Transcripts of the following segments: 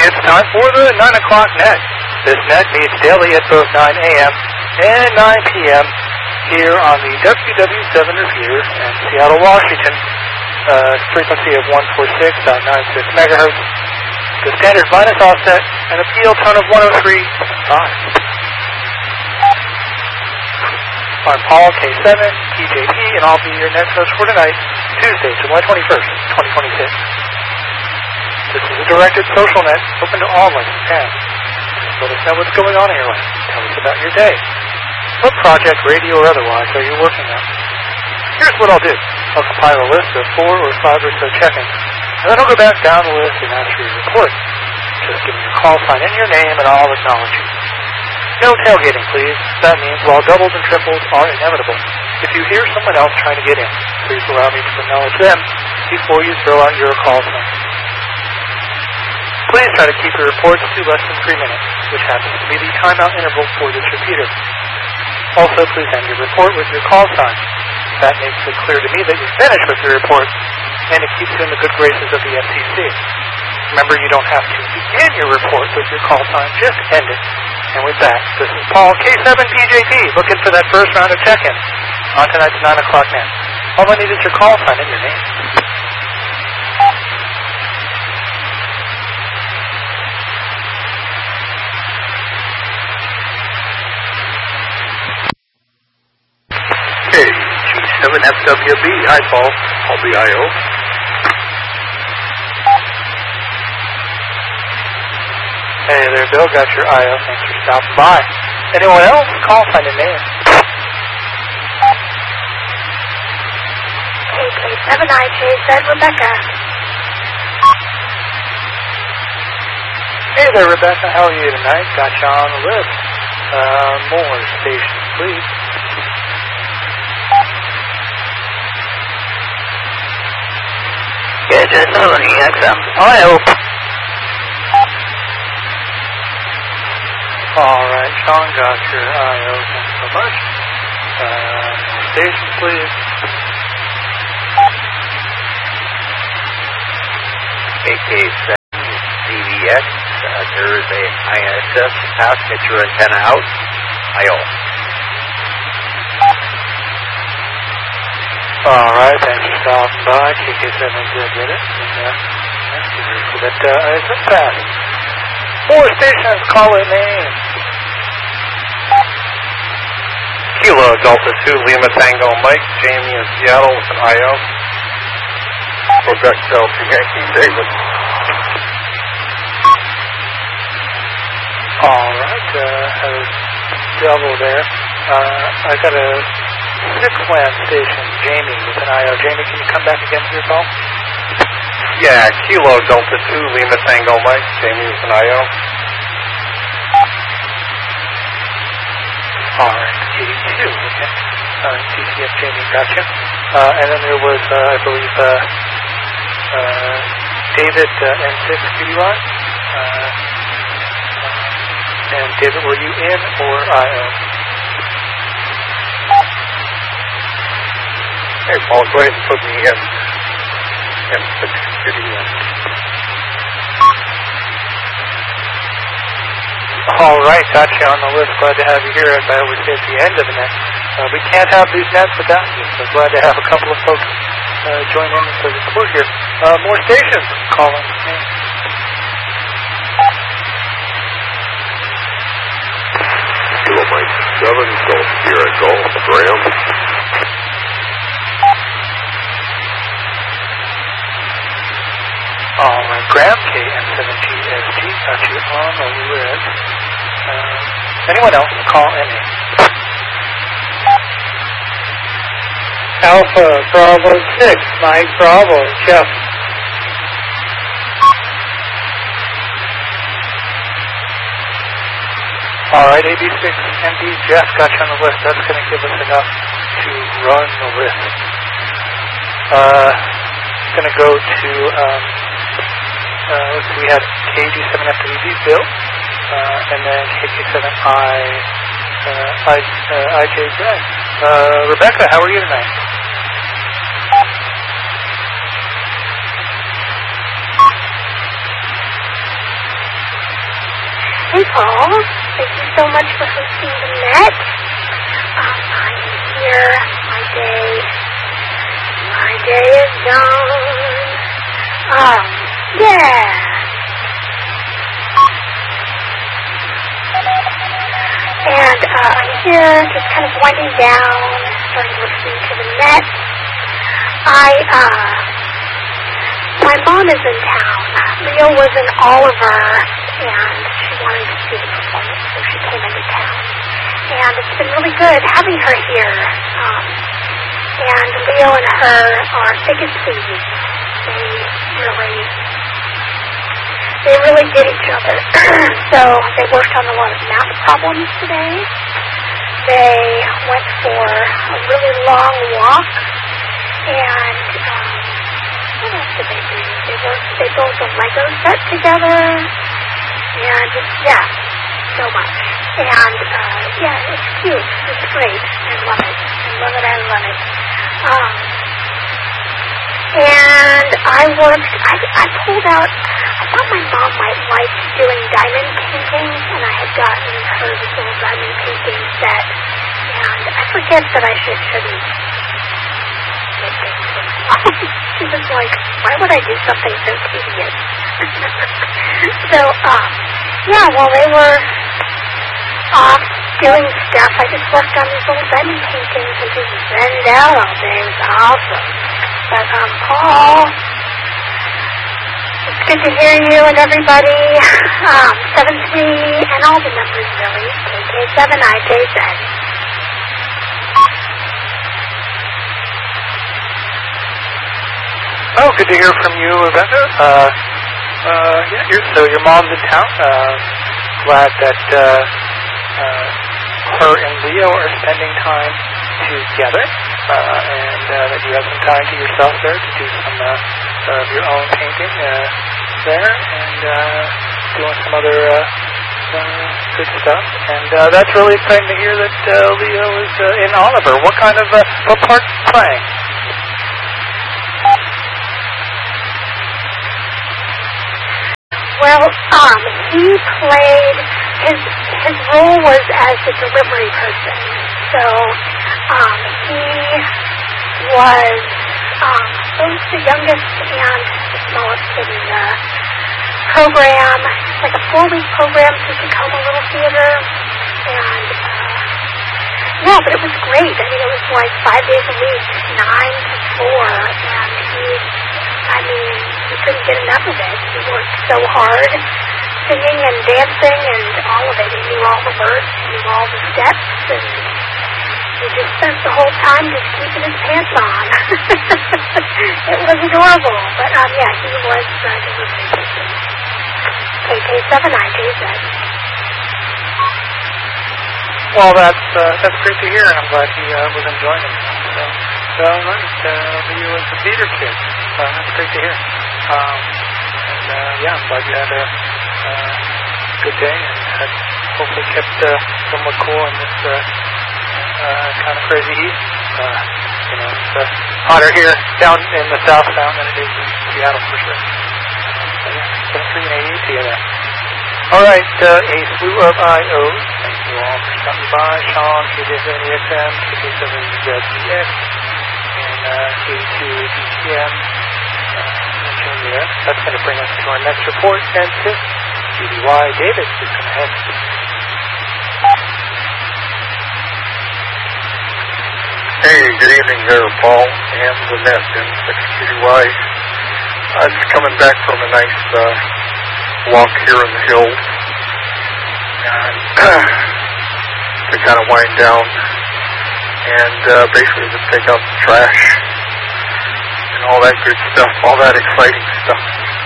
it's time for the 9 o'clock net. This net meets daily at both 9 a.m. and 9 p.m. here on the WW7 Revere in Seattle, Washington. Frequency of 146.96 megahertz. The standard minus offset and a field tone of 103.5. I'm Paul, K7, TJP, and I'll be your net host for tonight, Tuesday, July 21st, 2026. This is a directed social net open to all licensed fans. Let us know what's going on in your life. Tell us about your day. What project, radio or otherwise, are you working on? Here's what I'll do. I'll compile a list of 4 or 5 or so check-ins, and then I'll go back down the list and ask for your report. Just give me your call sign and your name, and I'll acknowledge you. No tailgating, please. That means while doubles and triples are inevitable, if you hear someone else trying to get in, please allow me to acknowledge them before you throw out your call sign. Please try to keep your reports to less than 3 minutes, which happens to be the timeout interval for this repeater. Also, please end your report with your call sign. That makes it clear to me that you're finished with your report, and it keeps you in the good graces of the FCC. Remember, you don't have to begin your report with your call sign, just end it. And with that, this is Paul, K7PJP, looking for that first round of check-in on tonight's 9 o'clock net. All I need is your call sign and your name. Hey, G7FWB, hi Paul, I'll be I.O. Hey there, Bill, got your I.O. Thanks for stopping by. Anyone else? Call sign and name. K7IJ said Rebecca. Hey there, Rebecca, how are you tonight? Got you on the list. More stations, please. Yeah, just XM. I.O. Alright, Sean got your I.O. Thanks so much. Station, please. AK7CVX, there is a ISS pass, get your antenna out. I.O. Alright, thanks for stopping by. KK7 did get it. And for that ISS pass. More stations, call it name. Kilo Delta 2 Lima Tango Mike, Jamie in Seattle with an I.O. Quebec Delta Yankee David. Alright, have a double there. I got a 6-land station, Jamie with an I.O. Jamie, can you come back again to your call? Yeah, Kilo Delta 2 Lima Tango Mike, Jamie with an I.O. Alright, 82, okay. TCF Jamie, gotcha. And then there was, I believe, David N6 QDY. And David, were you in or I.O.? Hey Paul, go ahead and put me in. M6 QDY. Alright, got you on the list. Glad to have you here, as I always say at the end of the net. We can't have these nets without you, so glad to have a couple of folks join in with the report here. More stations calling. Kilo Mike 7, Golf Sierra Golf, Graham. Alright, Graham, KM7GSG, got you on the list. Anyone else? Call any. Alpha Bravo 6, Mike Bravo, Jeff. Alright, AB6MD, Jeff got you on the list. That's going to give us enough to run the list. Going to go to, let's see, we had KG7FWB, Bill, and then KK7IJ, Greg. Rebecca, how are you tonight? Paul. Thank you so much for hosting the net. I'm here. My day is done. Yeah. And I'm here, just kind of winding down, starting listening to the net. My mom is in town. Leo was in Oliver, and she wanted to see the performance, so she came into town. And it's been really good having her here. And Leo and her are thick as thieves. They really get each other. So they worked on a lot of math problems today. They went for a really long walk, and what else did they do? They built a Lego set together, and yeah, so much. And yeah, it's cute. It's great. I love it. I love it. And I pulled out, I thought my mom might like doing diamond paintings, and I had gotten her this little diamond painting set, and I forget that I shouldn't get things for my mom. She was like, why would I do something so tedious? So, yeah, while they were off doing stuff, I just worked on these little diamond paintings and just zenned out all day. It was awesome. But, Paul, it's good to hear you and everybody. 7-3 and all the numbers really. KK7IJZ. Oh, good to hear from you, Rebecca. So your mom's in town. Glad that her and Leo are spending time together, and that you have some time to yourself there to do some of your own painting there, and doing some other good stuff. And that's really exciting to hear that Leo is in Oliver. What kind of what part playing? Well, he played, his role was as the delivery person. So, he was both the youngest and the smallest in the program. It's like a 4-week program through Tacoma Little Theater. And, no, but it was great. I mean, it was like 5 days a week, 9 to 4. And he couldn't get enough of it. He worked so hard, singing and dancing and all of it. He knew all the words, he knew all the steps, and he just spent the whole time just keeping his pants on. It was adorable. But, yeah, he was the delivery person. KK7IJZ. Well, that's great to hear, and I'm glad he was enjoying it. So nice. Leo is a theater kid. That's great to hear. Yeah, I'm glad you had a good day and had hopefully kept somewhat cool in this kind of crazy heat. It's hotter here down in the South Sound than it is in Seattle for sure. So yeah, 7-3 and 88 to you there. All right, a slew of IOs. Thank you all for stopping by. Sean, KJ7EXM, KJ7ZEX, and K2BPM. That's going to bring us to our next report, and GDY David is going to head. Hey, good evening there, Paul and Lynette in 6GDY. Just coming back from a nice walk here in the hills, and to kind of wind down and basically just take out the trash and all that good stuff, all that exciting stuff.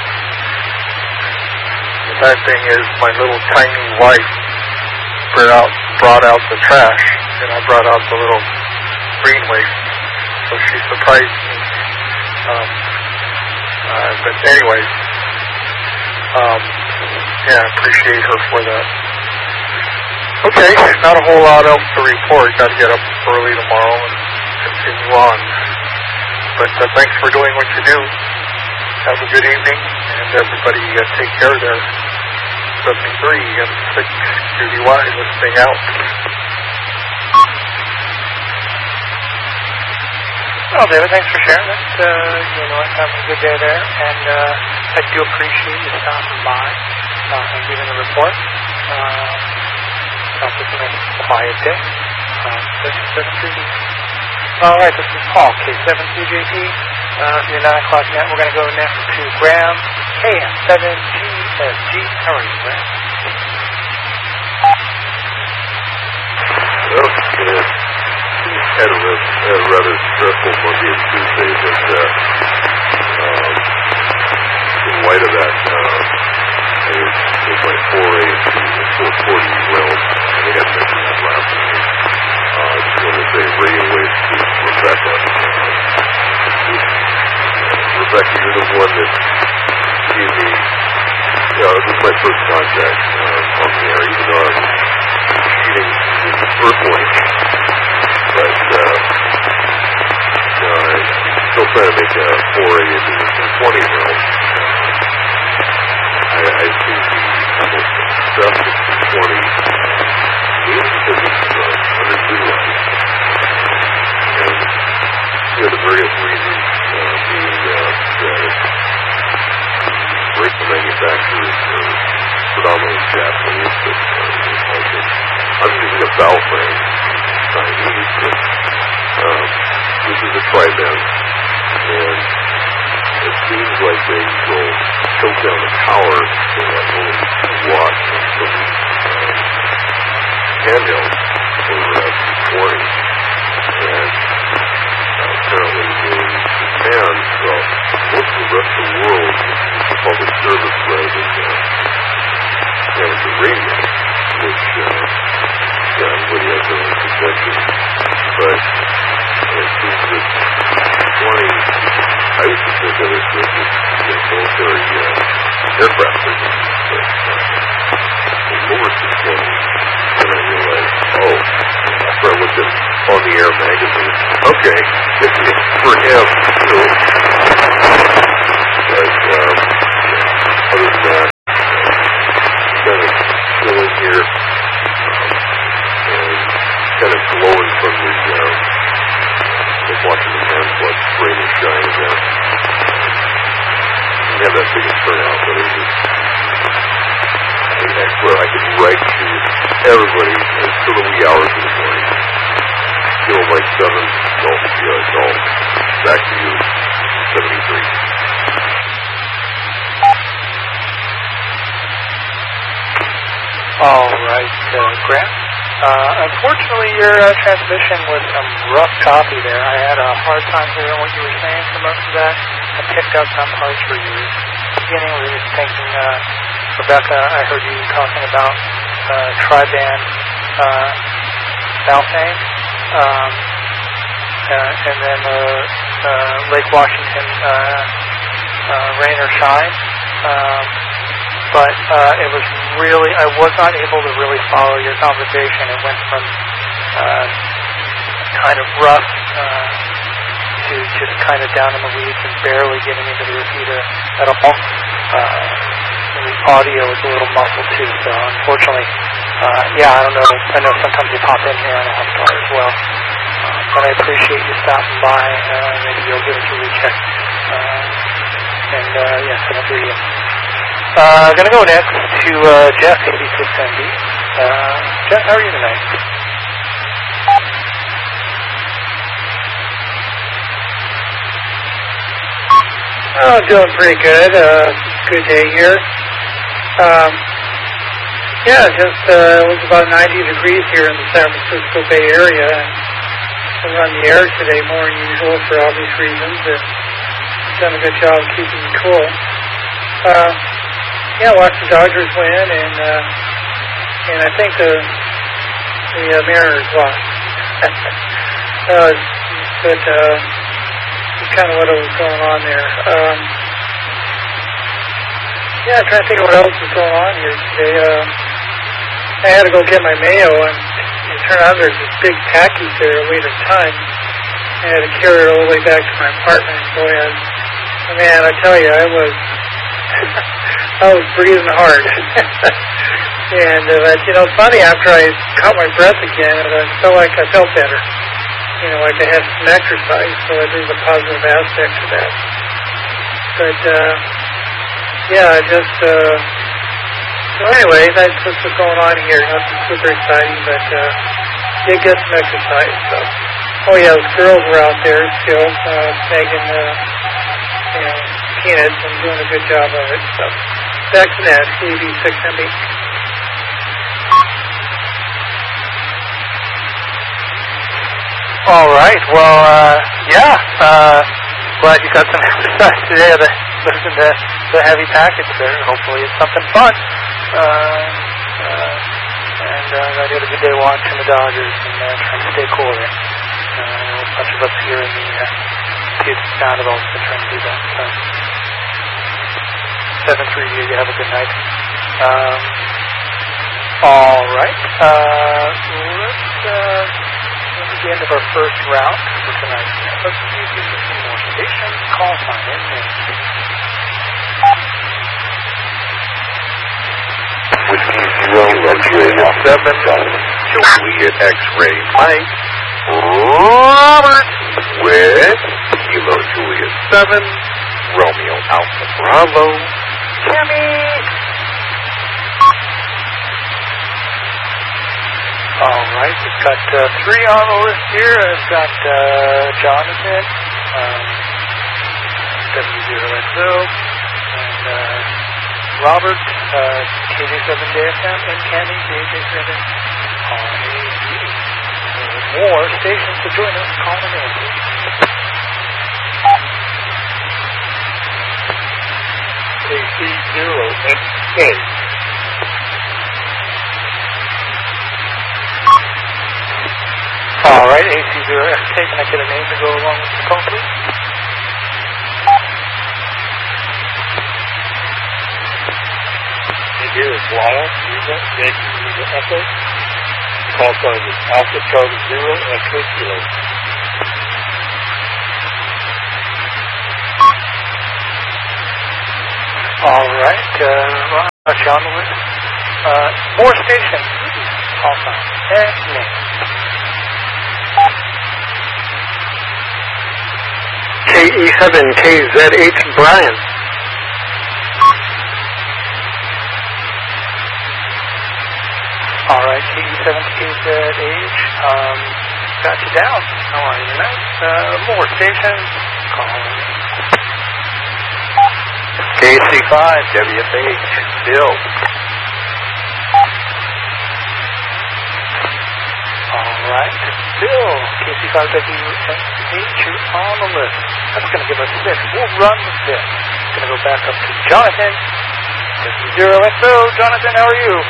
The bad thing is my little tiny wife brought out the trash, and I brought out the little green waste, so she surprised me. But anyways, yeah, I appreciate her for that. Okay, not a whole lot else to report. Got to get up early tomorrow and continue on. But thanks for doing what you do. Have a good evening, and everybody take care there. and 6QDY listening out. Well, David, thanks for sharing that. Having a good day there, and I do appreciate you stopping by and giving a report. It's a nice quiet day. 7-3D. All right, this is Paul, K7CJP. Your 9 o'clock net. We're going to go next to Graham, KM7GSG. How are you, Graham? Well, had a rather stressful Monday and Tuesday, but in light of that, I was my 4A into the 440 realm. I think I mentioned that last night. I just wanted to say radio waves to Rebecca. Rebecca, you're the one that gave me, this was my first contact on the air, even though I was shooting the Earthlink. But I'm still trying to make a foray into the 20 realm. I seem to be almost obsessed with 20, mainly because it's underutilized. And the various reasons being that great manufacturers are predominantly Japanese, but I'm using a Baofeng Chinese, but this is a tri-band, and it seems like they will choke down the power so that only 2 watts of some handhelds over 220, and apparently in Japan, well, most of the rest of the world is public service rather than the radio, which everybody has their own convention, but it seems that 20, I used to think of it as military aircraft business, but the lowest is 20, and I realized, after I looked at On the Air magazine, okay, it's for him, but other than that, kind of still in here, and kind of glowing from the, like watching the Manflex rain and shine again. Didn't have that big a turnout, but it was that's where I could write to everybody until the wee hours of the morning. Still like 7, golf. Back to you, 73. All right, Grant. Unfortunately, your transmission was some rough copy there. I had a hard time hearing what you were saying for most of that. I picked up some parts where you were beginning. We were thinking, Rebecca, I heard you talking about tri-band Baofeng, and then Lake Washington, rain or shine. But it was really, I was not able to really follow your conversation. It went from kind of rough to just kind of down in the weeds and barely getting into the repeater at all. And the audio was a little muffled too, so unfortunately, I don't know. I know sometimes you pop in here and I'm sorry as well. But I appreciate you stopping by. Maybe you'll give us a recheck. Yes, I hear you. Gonna go next to Jeff, 86MD. Jeff, how are you tonight? Oh, doing pretty good. Good day here. It was about 90 degrees here in the San Francisco Bay Area. I run the air today more than usual for obvious reasons. Done a good job keeping me cool. Watched the Dodgers win, and I think the Mariners lost. But that's kind of what was going on there. I'm trying to think of what else is going on here today. I had to go get my mayo, and it turned out there's this big package there waiting time. I had to carry it all the way back to my apartment. Boy, man, I tell you, I was breathing hard. And it's funny, after I caught my breath again, I felt like I felt better. Like I had some exercise, so there's a positive aspect to that. But, so anyway, that's what's going on here. Nothing super exciting, but did get some exercise. So, the girls were out there still, snagging, peanuts and doing a good job of it. So, back to that, KV6MB. All right. Well, glad you got some exercise today. Listen to the heavy package there. Hopefully it's something fun. And I had a good day watching the Dodgers and trying to stay cool there. A bunch of us here in the kids sound have also been trying to do that. So 7-3 you have a good night. All right. Let's the end of our first round for tonight. Let's see if we get some more stations. Call sign in. Whiskey 0, X-ray 7, Juliet X-ray Mike, Robert with Kilo Juliet 7, Romeo Alpha Bravo, Kimmy. All right, we've got 3 on the list here. I've got Jonathan, W0XO, and Robert, KJ7JFM, and Kenny, KJ7 RAD. More stations to join us. Call them in. AC0XK. All right, AC0XK, can I get a name to go along with the call, please? Here is Lyle, Yankee Echo. Call sign is Alpha Charlie 0, Echo Kilo. All right, on the list. More stations. Call sign and name. KE7KZH Brian. All right, KE7KZH, got you down. How are you tonight? More stations. Call in. KC5WFH, Bill. All right, Bill, KC5WFH, you're on the list. That's going to give us 6. We'll run with this. Going to go back up to Jonathan. W0XO, Jonathan, how are you?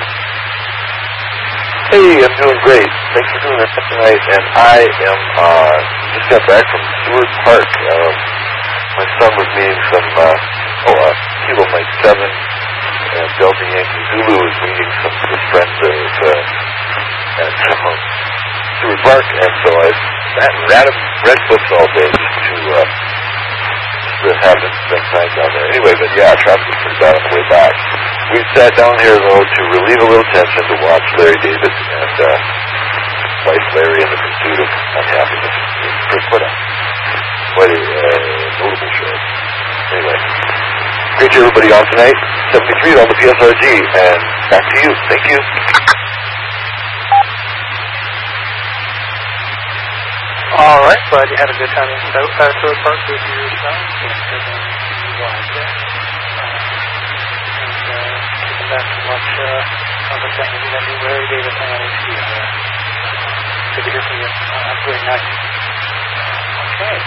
Hey, I'm doing great. Thanks for doing this tonight. And I am just got back from Seward Park. My son was meeting some Kilo Mike 7, and Delta Yankee Zulu was meeting some good friends at Seward Park, and so I read books all day just to have them time down there. Anyway, but yeah, traffic was pretty bad on the way back. We sat down here, though, to relieve a little tension to watch Larry David and wife Larry in the pursuit of unhappiness. Quite a notable show. Anyway, great to everybody on tonight. 73 on the PSRG, and back to you. Thank you. All right, glad you had a good time in Seward Park with your son. Back to watch other things. Maybe that new Larry David thing on HBO. Good to hear from you. That's very nice. Okay.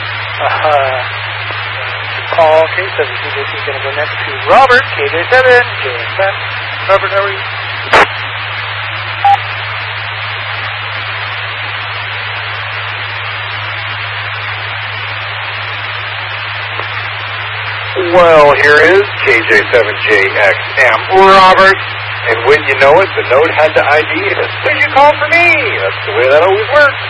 Paul K7, CJC is going to go next to Robert, KJ7, JFM. Robert, how are you? Well, here is KJ7JXM Robert, and when you know it, the node had to ID it as soon as you call for me. That's the way that always works.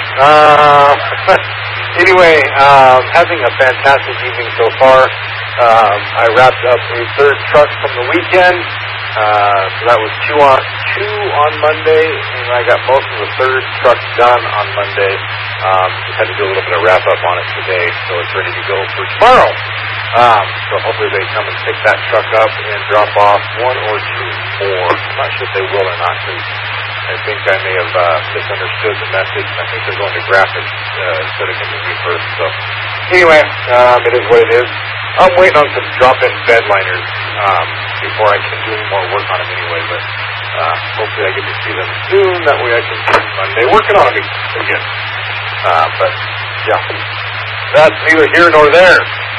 Anyway, having a fantastic evening so far. I wrapped up a third truck from the weekend, So that was two on Monday, and I got most of the third truck done on Monday. Just had to do a little bit of wrap up on it today, so it's ready to go for tomorrow. So hopefully they come and pick that truck up and drop off one or two more. I'm not sure if they will or not, because I think I may have misunderstood the message. I think they're going to graphics instead of coming to me first. So anyway, it is what it is. I'm waiting on some drop-in bed liners before I can do any more work on them anyway, but hopefully I get to see them soon. That way I can spend Monday working on them again. But, yeah, that's neither here nor there.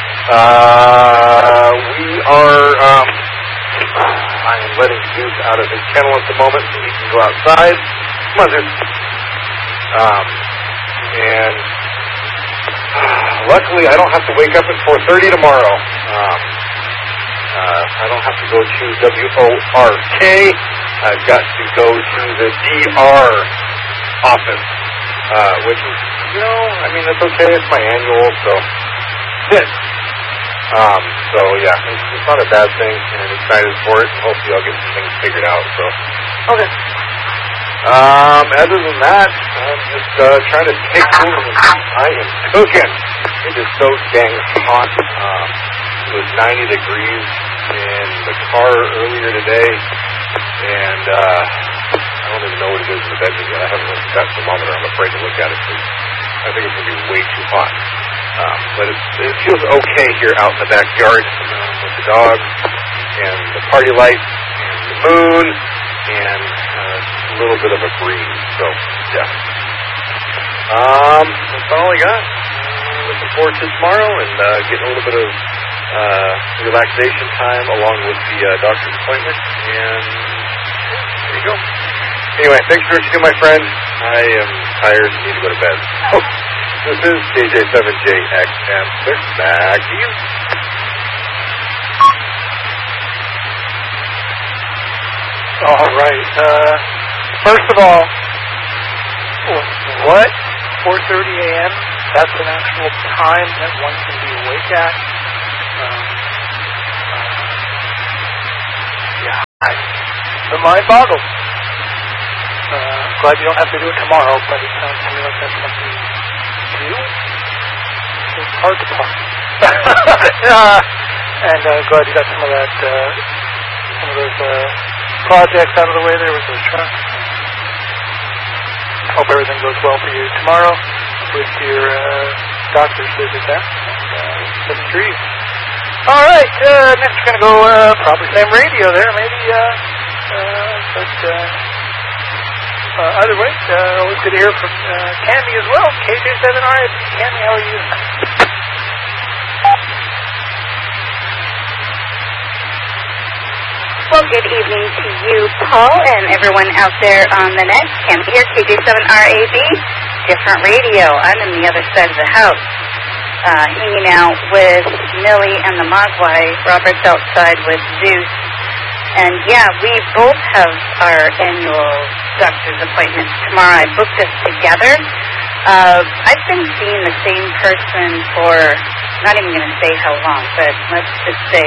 We are, I am letting Zeus out of his kennel at the moment so he can go outside. Come on, Zeus. And luckily I don't have to wake up at 4:30 tomorrow. I don't have to go to WORK. I've got to go to the DR office, which is, it's okay. It's my annual, so sit. So yeah, it's not a bad thing, and I'm excited for it. Hopefully I'll get some things figured out. So, okay. Other than that, I'm just trying to take cool. I am cooking. It is so dang hot. It was 90 degrees in the car earlier today, and I don't even know what it is in the bedroom yet. I haven't looked at that thermometer. I'm afraid to look at it because I think it's going to be way too hot. But it feels okay here out in the backyard with the dogs and the party lights and the moon and a little bit of a breeze. So, yeah. That's all I got. Looking forward to tomorrow and getting a little bit of relaxation time along with the doctor's appointment. And there you go. Anyway, thanks for what you do, my friend. I am tired and need to go to bed. Oh, this is KJ7JXM. Back to you. All right. First of all, what? 4:30 a.m.? That's an actual time that one can be awake at. The mind boggles. Glad you don't have to do it tomorrow, but it sounds to me like that's something to do. It's hard to park. And glad you got some of those projects out of the way there with those trucks. Hope everything goes well for you tomorrow with your doctor's visit then. Good for you. All right, next we're going to go probably same radio there, maybe, either way, always good to hear from Candy as well. KJ7RA. Candy, how are you? Well, good evening to you, Paul, and everyone out there on the net. Candy here, KJ7RAB, different radio. I'm in the other side of the house, hanging out with Millie and the Mogwai. Robert's outside with Zeus. And yeah, we both have our annual doctor's appointments tomorrow. I booked us together. I've been seeing the same person for, not even going to say how long, but let's just say,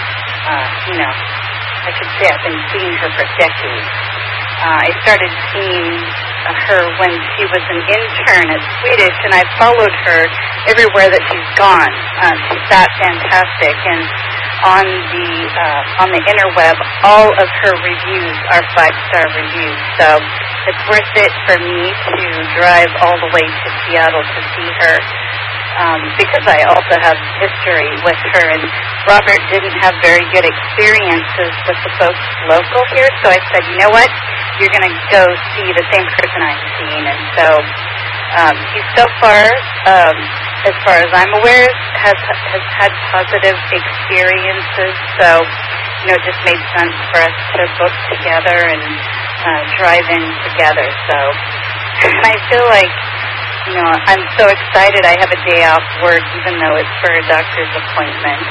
I could say I've been seeing her for decades. I started seeing her when she was an intern at Swedish, and I've followed her everywhere that she's gone. She's that fantastic, and on the interweb, all of her reviews are 5-star reviews. So it's worth it for me to drive all the way to Seattle to see her. Because I also have history with her, and Robert didn't have very good experiences with the folks local here, so I said, you know what, you're going to go see the same person I've seen. And so he so far, as far as I'm aware, has had positive experiences, so it just made sense for us to book together and drive in together. So I feel like, I'm so excited I have a day off work, even though it's for a doctor's appointment.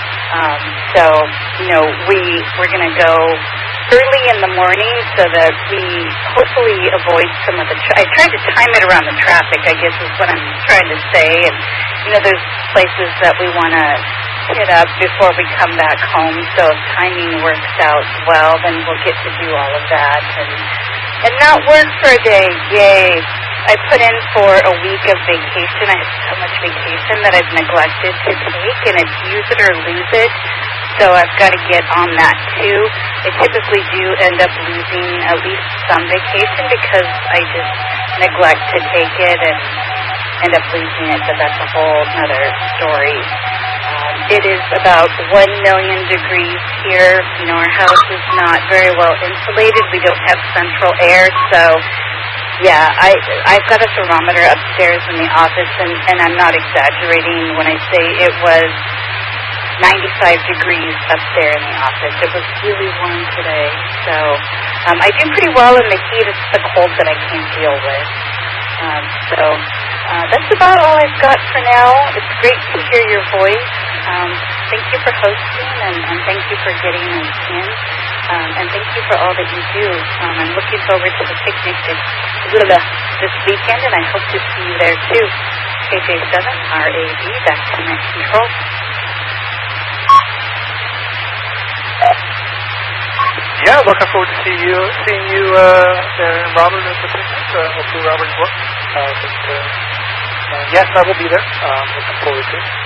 We're going to go early in the morning so that we hopefully avoid some of the I tried to time it around the traffic, I guess is what I'm trying to say. And, there's places that we want to it up before we come back home, so if timing works out well, then we'll get to do all of that and not work for a day. Yay. I put in for a week of vacation. I have so much vacation that I've neglected to take, and it's use it or lose it. So I've got to get on that too. I typically do end up losing at least some vacation because I just neglect to take it and end up losing it, but that's a whole other story. It is about 1 million degrees here. You know, our house is not very well insulated. We don't have central air, so yeah, I've got a thermometer upstairs in the office, and I'm not exaggerating when I say it was 95 degrees up there in the office. It was really warm today, so I do pretty well in the heat. It's the cold that I can't deal with. So that's about all I've got for now. It's great to hear your voice. Thank you for hosting, and thank you for getting me in. And thank you for all that you do. I'm looking forward to the picnic this weekend, and I hope to see you there too. KJ7, RAD, back to Net Control. Yeah, looking forward to seeing you and Robert at the picnic. Hopefully Robert as well. Yes, I will be there. Looking forward to it.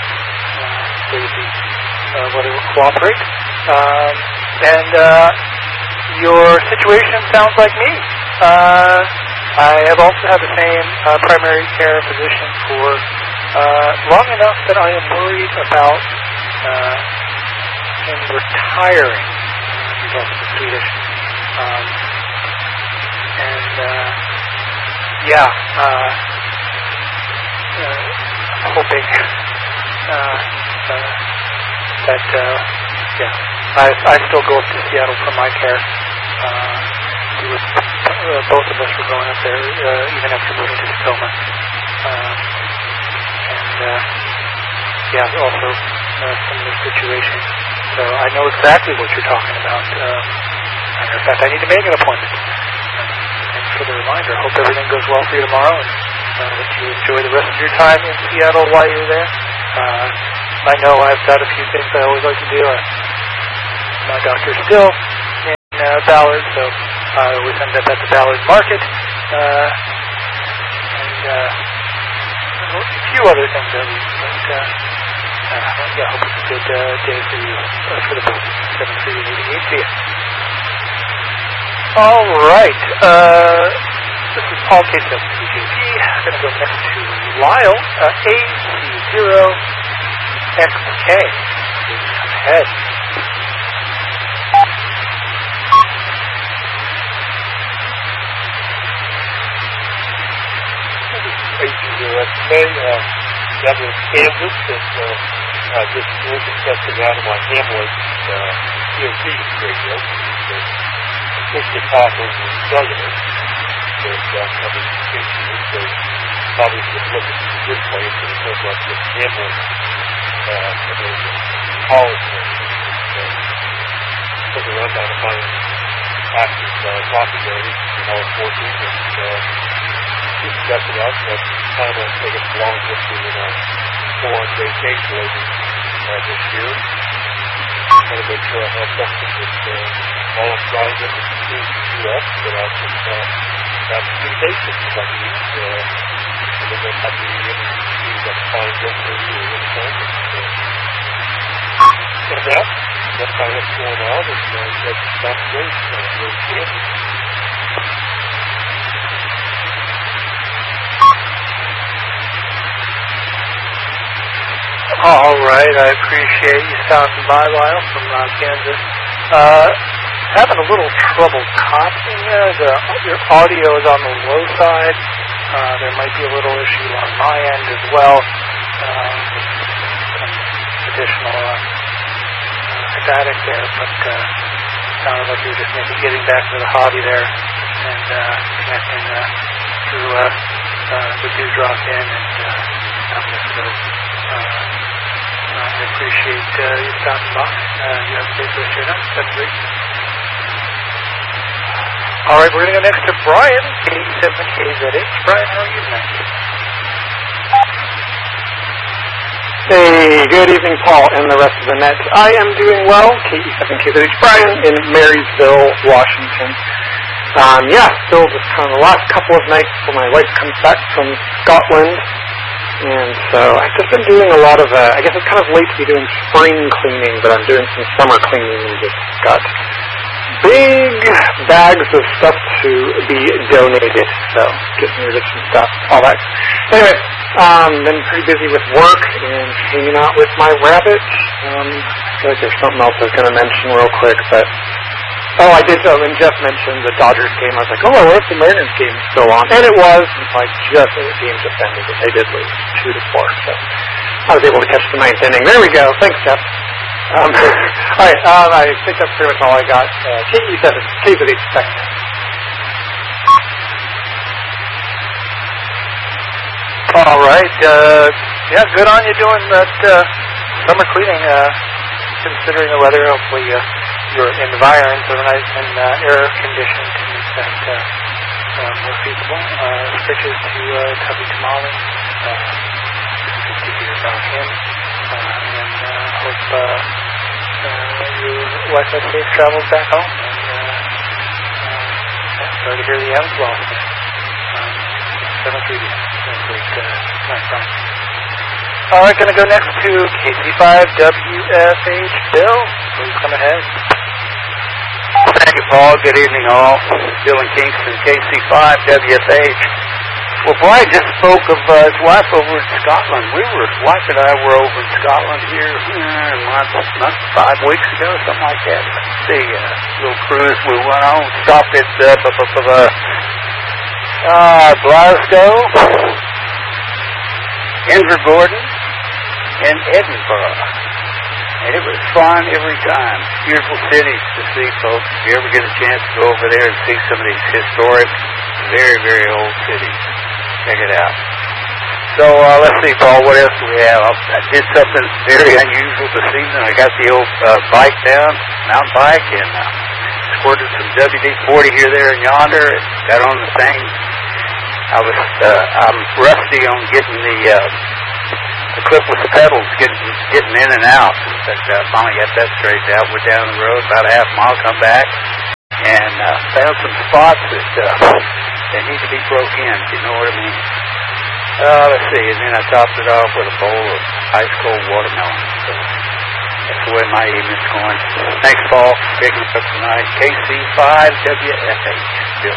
Whether we'll cooperate. And your situation sounds like me. I have also had the same primary care physician for long enough that I am worried about him retiring. He's also Swedish. I'm hoping that I still go up to Seattle for my care. Both of us were going up there, even after moving to Tacoma. Also similar situation. So I know exactly what you're talking about. Matter of fact, I need to make an appointment. Thanks for the reminder. I hope everything goes well for you tomorrow, and that you enjoy the rest of your time in Seattle while you're there. I know I've got a few things I always like to do. My doctor's still in Ballard, so I always end up at the Ballard Market. A few other things that we hope it's a good day for you, for the both. 73888. See ya. All right. This is Paul K7CJP. I'm going to go next to Lyle, AC0XK. Ahead. AC0XK, that was Kansas, and just looking testing out of my Hamlet COC radio. Just to talk over the cellular. There's communication, so probably just looking for a good place, and it looks like the Hamlet college. Took a run down to find active coffee days in all 14, and just checked it out. That's kind of taking a long history in go on vacation this year. I want to make sure I have something that while I'm driving to the U.S. that I can have communication if I need, and then they'll have to be able to use that fine delivery or anything. And that's kind of what's going on, and that's great. Very good. All right, I appreciate you stopping by, Lyle, from Kansas. Having a little trouble copying you. Your audio is on the low side. There might be a little issue on my end as well. Some additional static there, but sounded like you were just maybe getting back to the hobby there and connecting through the dewdrop in and I appreciate you stopping by. You have a safe rest of your night. That's great. All right, we're going to go next to Brian, K7KZH. Brian, how are you tonight? Hey, good evening, Paul and the rest of the net. I am doing well. KE7KZH Brian in Marysville, Washington. Still just kind of the last couple of nights before my wife comes back from Scotland. And so I've just been doing a lot of, I guess it's kind of late to be doing spring cleaning, but I'm doing some summer cleaning. We just got big bags of stuff to be donated. So getting rid of some stuff, all that. Anyway, been pretty busy with work and hanging out with my rabbit. I feel like there's something else I was going to mention real quick, but I did. When Jeff mentioned the Dodgers game, I was like, I wonder if the Mariners game is still on, and it was. It's like just as the game just ended, but they did lose 2-4. So I was able to catch the 9th inning. There we go. Thanks, Jeff. All right. I think that's pretty much all I got. KE7, KZH, thanks. All right. Good on you doing that summer cleaning. Considering the weather, hopefully your environs are nice and air-conditioned to make that more feasible. Switches to Tubby Tamale. Good to hear about him. And hope your wife has safe travels back home. And sorry to hear the ends well. 7-3. Nice run. All right, going to go next to KC5WFH. Bill, please come ahead. Thank you, Paul. Good evening, all. Bill in Kingston, KC5WFH. Well, Brian just spoke of his wife over in Scotland. Wife and I were over in Scotland here a month, 5 weeks ago, something like that. Let's see, little cruise we went on. Stopped at Glasgow, Invergordon, and Edinburgh. And it was fun every time. Beautiful cities to see, folks. If you ever get a chance to go over there and see some of these historic, very, very old cities, check it out. So let's see, Paul, what else do we have? I did something very unusual this evening. I got the old bike down, mountain bike, and squirted some WD-40 here, there, and yonder, and got on the thing. I'm rusty on getting the clip with the pedals, getting in and out. But finally got that straightened out. We're down the road about a half mile, come back, and found some spots that need to be broke in, if you know what I mean. Let's see, and then I topped it off with a bowl of ice cold watermelon. So that's the way my evening's going. Thanks, Paul, for picking us up tonight. KC5WFH. Bill.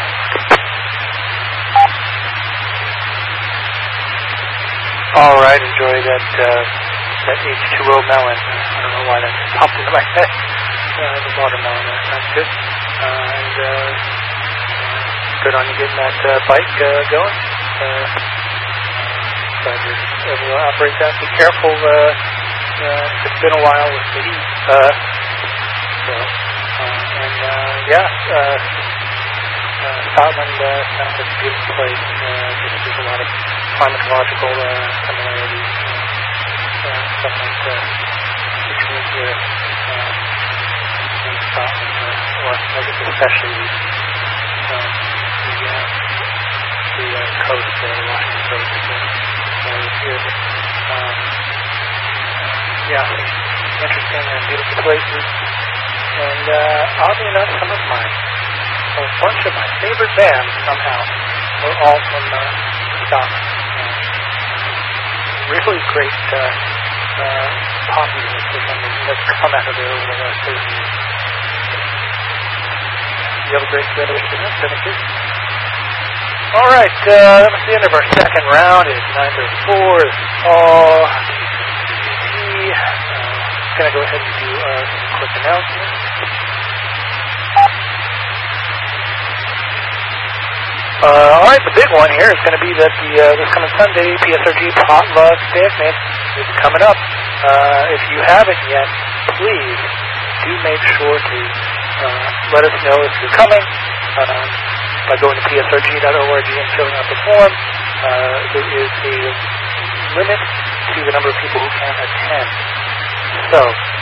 All right, enjoy that H2O melon. I don't know why that popped into my head. The watermelon, that sounds good. And good on you getting that bike going. Glad you're able to operate that. Be careful. It's been a while with the heat. Scotland sounds like a beautiful place. There's a lot of climatological similarities, stuff like between here in Scotland, or I guess especially the coast, Washington coast, here. Interesting and beautiful places. And oddly enough, a bunch of my favorite bands somehow were all from Scotland. Really great pop music that's come out of there over the last 30 years. You have a great set of instruments, haven't you? All right, that was the end of our second round. It's 9:34. This is Paul. Going to go ahead and do some quick announcements. All right, the big one here is going to be that this coming Sunday, PSRG Potluck Picnic is coming up. If you haven't yet, please do make sure to let us know if you're coming by going to psrg.org and filling out the form. There is a limit to the number of people who can attend. So,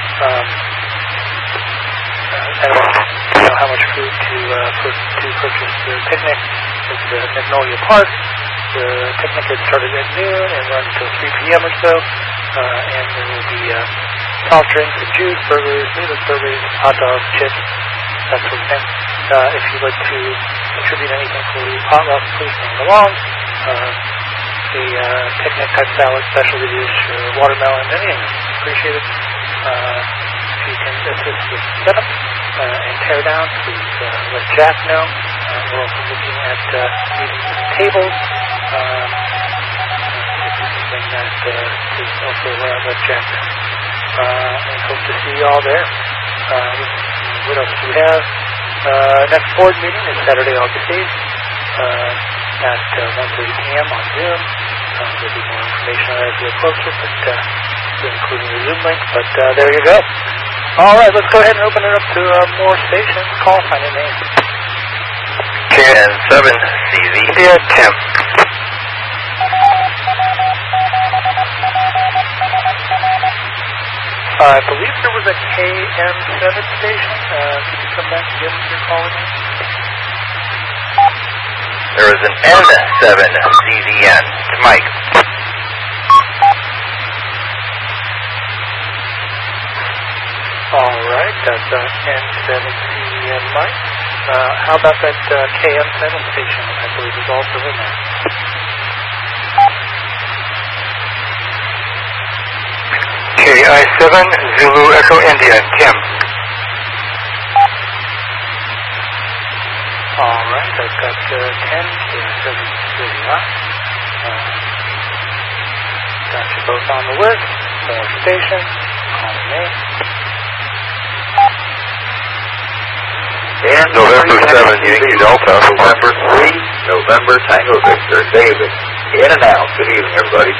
I don't know how much food to purchase the picnic. It's at Magnolia Park. The picnic has started at noon and runs until 3 p.m. or so. and there will be soft drinks and juice, burgers, meatless burgers, hot dogs, chips, that sort of thing. If you'd like to contribute anything for the potluck, please bring it along. A picnic type salad, specialty dish, watermelon, anything. Appreciate it. If you can assist with setup and tear down, please let Jack know. We're also looking at meeting tables. If you can bring that, please also let Jack know. And hope to see you all there. What else do we have? Next board meeting is Saturday, August 8th at 1:30 p.m. on Zoom. There'll be more information on it as we get closer, but including the Zoom link. But there you go. All right, let's go ahead and open it up to more stations. Call sign and name. KN7CV. Yeah, Tim. I believe there was a KM7 station. Could you come back again with your calling in? There was an N7CVN. It's Mike. All right, that's N7CVN Mike. How about that KM7 station? I believe is also in there. KI7 Zulu Echo India. Tim. All right, I've got 10 KI7 Zulu. Got you both on the list. Station. Call me name. And November 7, Yankee Delta. November 3, November Tango Victor. David. In and out. Good evening, everybody.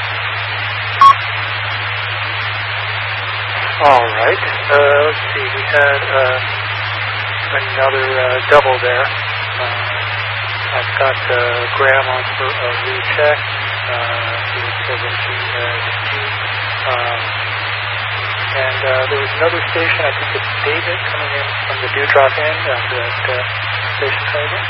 All right. Let's see. We had another double there. I've got Graham on for a recheck. And there was another station. I think it's David coming in from the Dewdrop end. That station coming in.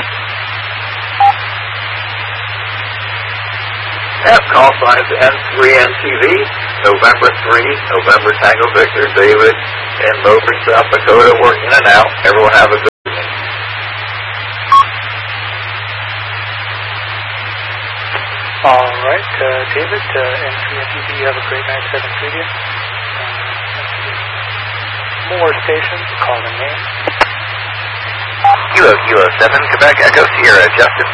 Yep, call sign is N3NTV, November 3, November Tango Victor, David, in Lover, South Dakota. We're in and out. Everyone have a good evening. All right, David, N3NTV, you have a great night, 7 Studio. More stations, call the name. Kilo 7, Quebec Echo Sierra, Justin.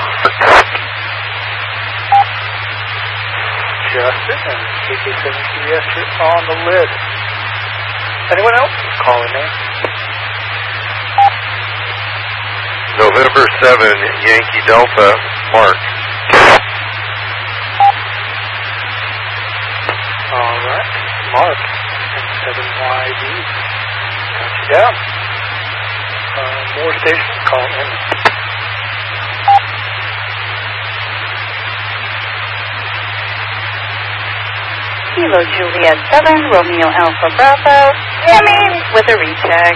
Justin and KK7CBS, you're on the list. Anyone else? Call a name. November 7, Yankee Delta, Mark. All right, Mark, N7YD. Got you down. More stations, call in. Kilo Juliet 7, Romeo Alpha Bravo, Jimmy with a recheck.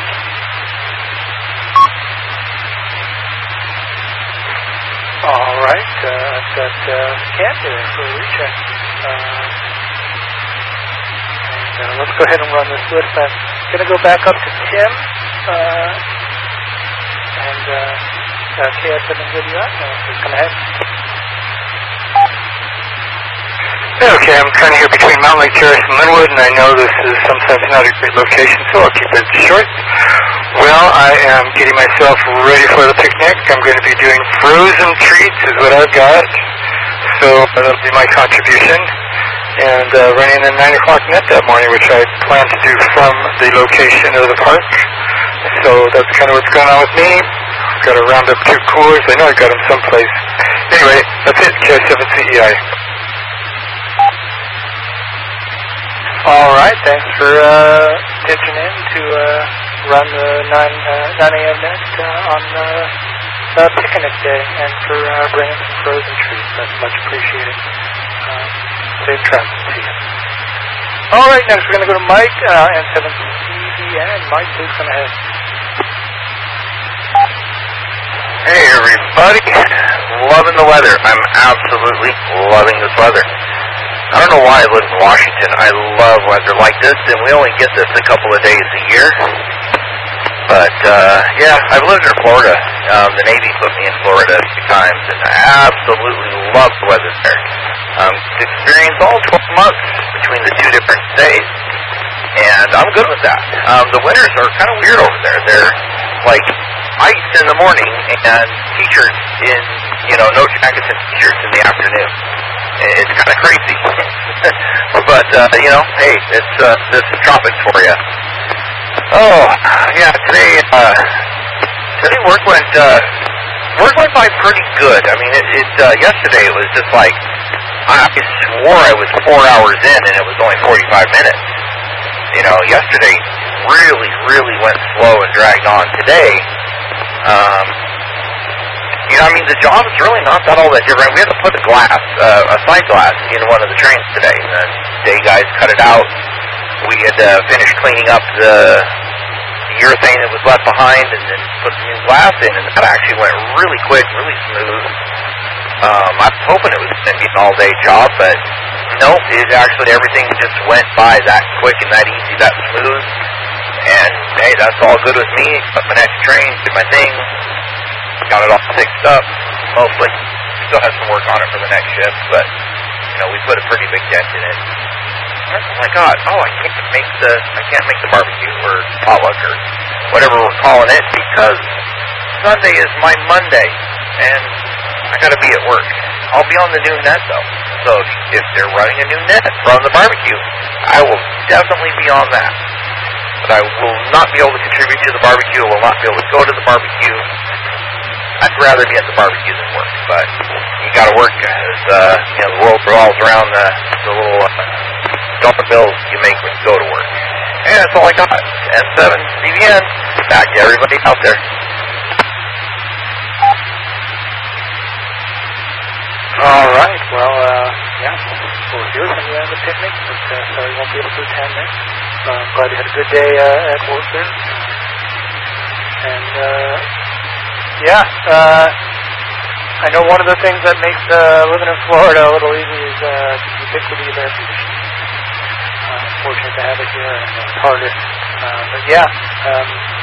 All right, I've got Candy there for a recheck. And let's go ahead and run this list. I'm going to go back up to Tim. And KS7WI. Please come ahead. Okay, I'm kind of here between Mountain Lake Terrace and Linwood, and I know this is sometimes not a great location, so I'll keep it short. Well, I am getting myself ready for the picnic. I'm going to be doing frozen treats is what I've got, so that'll be my contribution. And running the 9 o'clock net that morning, which I plan to do from the location of the park. So that's kind of what's going on with me. I've got to round up 2 coolers. I know I got them someplace. Anyway, that's it. KS7CEI. All right, thanks for pitching in to run the 9 a.m. net on picnic day, and for bringing some frozen treats. That's much appreciated. Safe travels to you. All right, next we're going to go to Mike and 7CBN. Mike, please come ahead. Hey everybody, loving the weather. I'm absolutely loving this weather. I don't know why I live in Washington. I love weather like this, and we only get this a couple of days a year. But, yeah, I've lived in Florida. The Navy put me in Florida a few times, and I absolutely love the weather there. Experienced all 12 months between the two different states, and I'm good with that. The winters are kind of weird over there. They're like ice in the morning and t-shirts in, no jackets and t-shirts in the afternoon. It's kind of crazy. But, hey, it's this is tropics for you. Oh, yeah, today work went by pretty good. I mean, yesterday it was just like, I swore I was 4 hours in and it was only 45 minutes. Yesterday really, really went slow and dragged on. Today, the job is really not that all that different. We had to put a side glass in one of the trains today, and the day guys cut it out. We had to finish cleaning up the urethane that was left behind and then put the new glass in, and that actually went really quick, really smooth. I was hoping it was going to be an all-day job, but nope, everything just went by that quick and that easy, that smooth. And, hey, that's all good with me. Got my next train, did my thing, got it all fixed up, mostly. Still have some work on it for the next shift, but, we put a pretty big dent in it. Oh my God! I can't make the barbecue or potluck or whatever we're calling it because Sunday is my Monday and I got to be at work. I'll be on the new net though, so if they're running a new net from the barbecue, I will definitely be on that. But I will not be able to contribute to the barbecue. I will not be able to go to the barbecue. I'd rather be at the barbecue than work, but you got to work because the world revolves around the little dollar bills you make when you go to work. And that's all I got. N7 CBN. Back to everybody out there. All right. Well, we're here from the end of the picnic, but sorry we won't be able to attend next. I'm glad you had a good day at work there. And I know one of the things that makes living in Florida a little easy is the ubiquity of air conditioning. Fortunate to have it here, and it's hardest. But